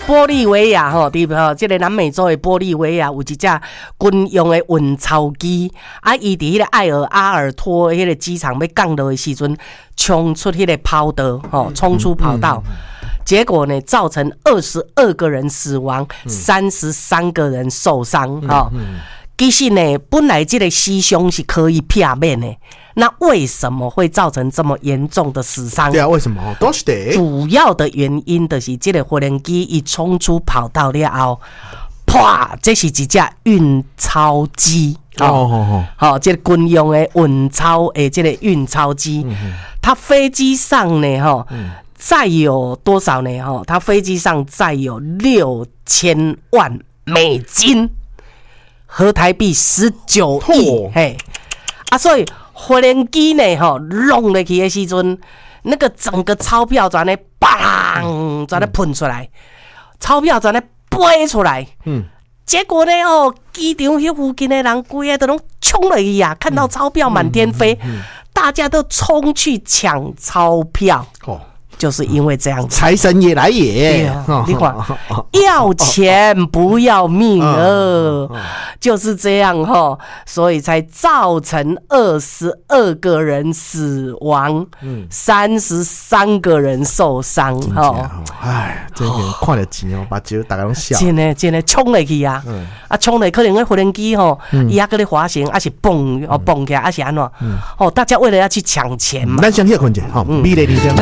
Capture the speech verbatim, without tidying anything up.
玻利维亚吼，伫吼，即个南美洲的玻利维亚有一只军用的运钞机，啊，伊伫迄个艾尔阿尔托迄个机场要降落的时阵，冲出迄个跑道，吼，冲出跑道。嗯嗯嗯结果呢，造成二十二个人死亡，三十三个人受伤。哈、嗯嗯，其实呢，本来这个牺牲是可以避免的，那为什么会造成这么严重的死伤？ 对啊，为什么？都是的。 主要的原因就是这个无人机一冲出跑道了后，啪，这是一只运钞机。哦哦哦，好，这个军用的运钞的这个运钞机，嗯、它飞机上呢，哈。嗯载有多少呢？哈，它飞机上载有六千万美金，合台币十九亿。嘿，啊，所以无人机呢，哈，弄落去的时阵，那个整个钞票全咧，砰，全咧喷出来，钞票全咧飞出来。嗯，结果呢，哦，机场迄附近的人，规个都拢冲落去呀，看到钞票满天飞，嗯嗯嗯、大家都冲去抢钞票。哦。就是因为这样子， 财神也来也。 你看，要钱不要命啊，就是这样哈，所以才造成二十二个人死亡，三十三个人受伤哈。 哎，这个看了钱哦，把钱大家拢笑。 真的真的冲落去啊！啊，冲落可能个无人机吼，伊还搁咧滑行，还是蹦哦蹦起来，还是安怎？哦，大家为了要去抢钱嘛。 咱先休困一下，吼，美丽人生。